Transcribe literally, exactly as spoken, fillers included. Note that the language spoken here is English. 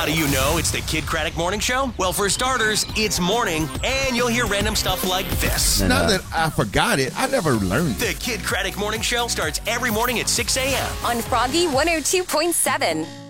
How do you know it's the Kid Craddock Morning Show? Well, for starters, it's morning, and you'll hear random stuff like this. Not that I forgot it. I never learned it. The Kid Craddock Morning Show starts every morning at six a.m. on Froggy one oh two point seven.